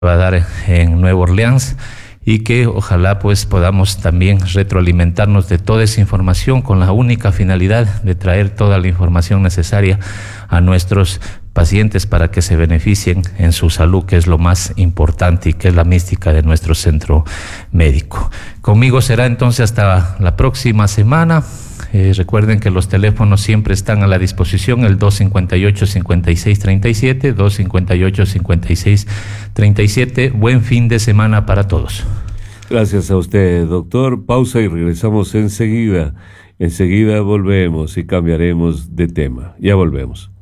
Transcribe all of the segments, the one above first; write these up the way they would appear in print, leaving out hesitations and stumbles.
va a dar en Nueva Orleans, y que ojalá pues podamos también retroalimentarnos de toda esa información con la única finalidad de traer toda la información necesaria a nuestros pacientes para que se beneficien en su salud, que es lo más importante y que es la mística de nuestro centro médico. Conmigo será entonces hasta la próxima semana. Recuerden que los teléfonos siempre están a la disposición, el 258-5637, 258-5637. Buen fin de semana para todos. Gracias a usted, doctor. Pausa y regresamos enseguida. Enseguida volvemos y cambiaremos de tema. Ya volvemos.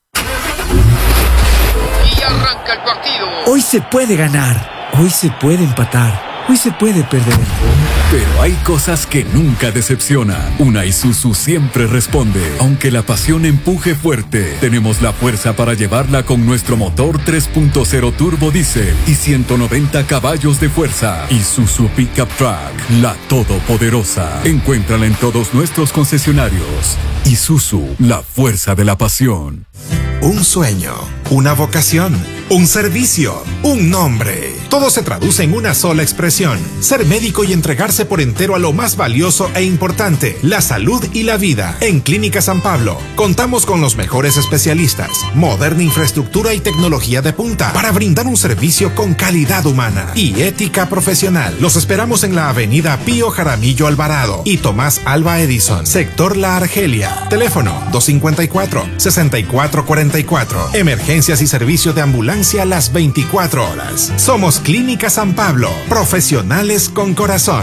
Y arranca el partido. Hoy se puede ganar, hoy se puede empatar, hoy se puede perder. Pero hay cosas que nunca decepcionan. Una Isuzu siempre responde. Aunque la pasión empuje fuerte, tenemos la fuerza para llevarla con nuestro motor 3.0 turbo diésel y 190 caballos de fuerza. Isuzu Pickup Truck, la todopoderosa. Encuéntrala en todos nuestros concesionarios. Isuzu, la fuerza de la pasión. Un sueño, una vocación, un servicio, un nombre. Todo se traduce en una sola expresión: ser médico y entregarse por entero a lo más valioso e importante, la salud y la vida. En Clínica San Pablo contamos con los mejores especialistas, moderna infraestructura y tecnología de punta para brindar un servicio con calidad humana y ética profesional. Los esperamos en la avenida Pío Jaramillo Alvarado y Tomás Alva Edison, sector La Argelia. Teléfono 254-6444. Emergencias y servicio de ambulancia las 24 horas. Somos Clínica San Pablo, profesionales con corazón.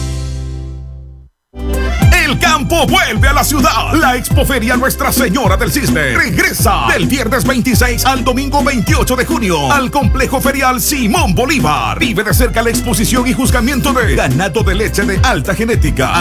El campo vuelve a la ciudad. La Expoferia Nuestra Señora del Cisne regresa del viernes 26 al domingo 28 de junio al complejo ferial Simón Bolívar. Vive de cerca la exposición y juzgamiento de ganado de leche de alta genética,